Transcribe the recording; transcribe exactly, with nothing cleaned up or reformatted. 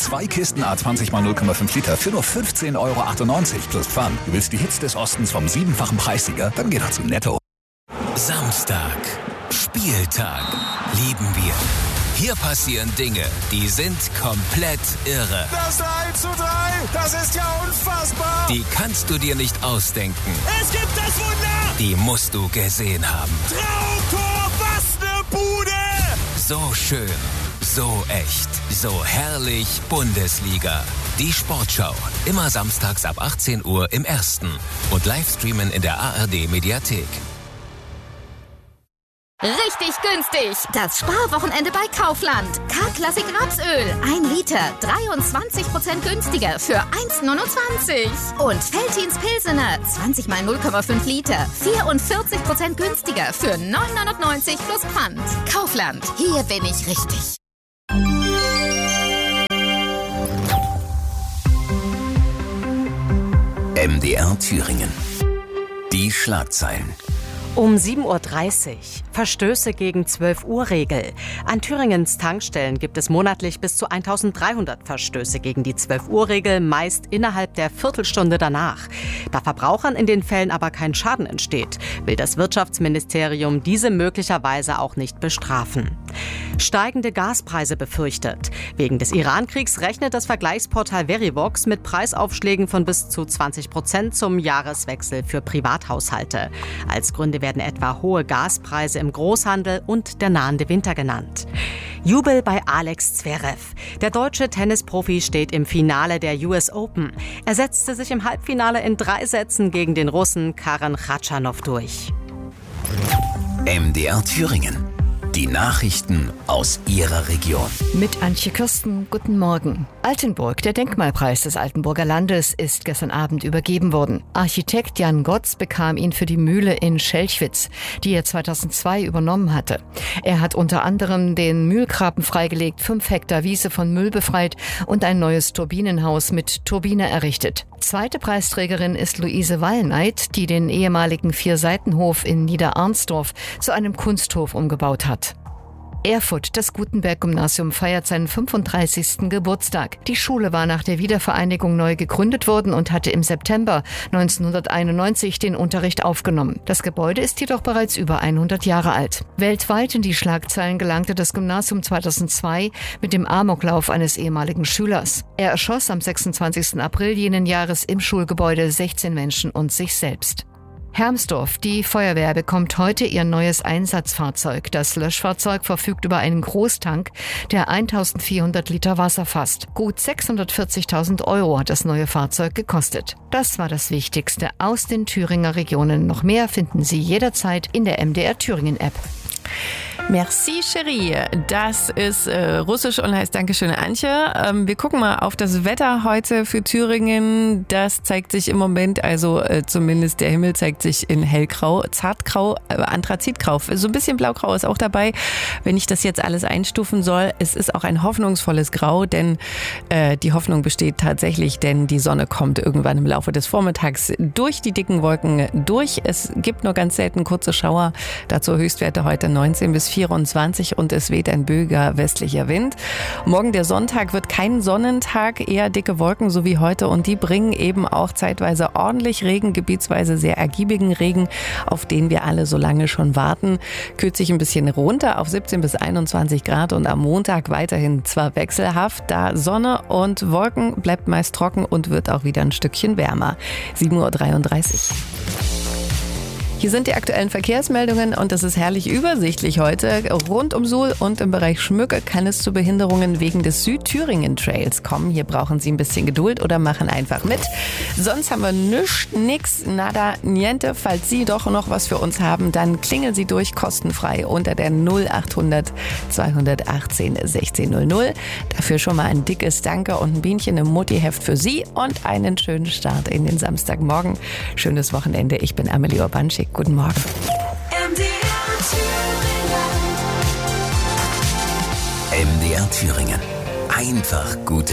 Zwei Kisten A zwanzig mal null Komma fünf Liter für nur fünfzehn Euro achtundneunzig plus Pfand. Du willst die Hits des Ostens vom siebenfachen Preissieger? Dann geh doch zu Netto. Samstag. Spieltag. Lieben wir. Hier passieren Dinge, die sind komplett irre. Das drei zu drei, das ist ja unfassbar. Die kannst du dir nicht ausdenken. Es gibt das Wunder. Die musst du gesehen haben. Traumtor, was ne Bude. So schön, so echt, so herrlich Bundesliga. Die Sportschau, immer samstags ab achtzehn Uhr im Ersten und Livestreamen in der A R D-Mediathek. Richtig günstig! Das Sparwochenende bei Kaufland. K-Klassik Rapsöl. ein Liter. dreiundzwanzig Prozent günstiger für eins Komma neunundzwanzig. Und Veltins Pilsener. zwanzig mal null Komma fünf Liter. vierundvierzig Prozent günstiger für neun Komma neunundneunzig plus Pfand. Kaufland. Hier bin ich richtig. M D R Thüringen. Die Schlagzeilen. Um sieben Uhr dreißig. Verstöße gegen zwölf Uhr Regel. An Thüringens Tankstellen gibt es monatlich bis zu eintausenddreihundert Verstöße gegen die zwölf Uhr Regel, meist innerhalb der Viertelstunde danach. Da Verbrauchern in den Fällen aber kein Schaden entsteht, will das Wirtschaftsministerium diese möglicherweise auch nicht bestrafen. Steigende Gaspreise befürchtet. Wegen des Iran-Kriegs rechnet das Vergleichsportal Verivox mit Preisaufschlägen von bis zu zwanzig Prozent zum Jahreswechsel für Privathaushalte. Als Gründe werden etwa hohe Gaspreise im Großhandel und der nahende Winter genannt. Jubel bei Alex Zverev. Der deutsche Tennisprofi steht im Finale der U S Open. Er setzte sich im Halbfinale in drei Sätzen gegen den Russen Karen Khachanov durch. M D R Thüringen. Die Nachrichten aus Ihrer Region. Mit Antje Kirsten, guten Morgen. Altenburg, der Denkmalpreis des Altenburger Landes, ist gestern Abend übergeben worden. Architekt Jan Gotz bekam ihn für die Mühle in Schelchwitz, die er zweitausendzwei übernommen hatte. Er hat unter anderem den Mühlgraben freigelegt, fünf Hektar Wiese von Müll befreit und ein neues Turbinenhaus mit Turbine errichtet. Zweite Preisträgerin ist Luise Walleneit, die den ehemaligen Vierseitenhof in Niederarnsdorf zu einem Kunsthof umgebaut hat. Erfurt, das Gutenberg-Gymnasium, feiert seinen fünfunddreißigsten Geburtstag. Die Schule war nach der Wiedervereinigung neu gegründet worden und hatte im September neunzehnhunderteinundneunzig den Unterricht aufgenommen. Das Gebäude ist jedoch bereits über hundert Jahre alt. Weltweit in die Schlagzeilen gelangte das Gymnasium zweitausendzwei mit dem Amoklauf eines ehemaligen Schülers. Er erschoss am sechsundzwanzigsten April jenen Jahres im Schulgebäude sechzehn Menschen und sich selbst. Hermsdorf. Die Feuerwehr bekommt heute ihr neues Einsatzfahrzeug. Das Löschfahrzeug verfügt über einen Großtank, der eintausendvierhundert Liter Wasser fasst. Gut sechshundertvierzigtausend Euro hat das neue Fahrzeug gekostet. Das war das Wichtigste aus den Thüringer Regionen. Noch mehr finden Sie jederzeit in der M D R Thüringen App. Merci, Cherie. Das ist äh, russisch und heißt Dankeschön, Antje. Ähm, wir gucken mal auf das Wetter heute für Thüringen. Das zeigt sich im Moment, also äh, zumindest der Himmel zeigt sich in hellgrau, zartgrau, äh, anthrazitgrau. So ein bisschen blaugrau ist auch dabei, wenn ich das jetzt alles einstufen soll. Es ist auch ein hoffnungsvolles Grau, denn äh, die Hoffnung besteht tatsächlich, denn die Sonne kommt irgendwann im Laufe des Vormittags durch die dicken Wolken durch. Es gibt nur ganz selten kurze Schauer. Dazu Höchstwerte heute neunzehn bis vierundzwanzig und es weht ein böiger westlicher Wind. Morgen der Sonntag wird kein Sonnentag, eher dicke Wolken so wie heute und die bringen eben auch zeitweise ordentlich Regen, gebietsweise sehr ergiebigen Regen, auf den wir alle so lange schon warten. Kühlt sich ein bisschen runter auf siebzehn bis einundzwanzig Grad und am Montag weiterhin zwar wechselhaft, da Sonne und Wolken, bleibt meist trocken und wird auch wieder ein Stückchen wärmer. sieben Uhr dreiunddreißig. Hier sind die aktuellen Verkehrsmeldungen und es ist herrlich übersichtlich heute. Rund um Suhl und im Bereich Schmücke kann es zu Behinderungen wegen des Südthüringen-Trails kommen. Hier brauchen Sie ein bisschen Geduld oder machen einfach mit. Sonst haben wir nichts, nix, nada, niente. Falls Sie doch noch was für uns haben, dann klingeln Sie durch kostenfrei unter der null achthundert zweihundertachtzehn sechzehn null null. Dafür schon mal ein dickes Danke und ein Bienchen im Mutti-Heft für Sie und einen schönen Start in den Samstagmorgen. Schönes Wochenende. Ich bin Amelie Urbanschik. Guten Morgen. M D R Thüringen. Einfach gut.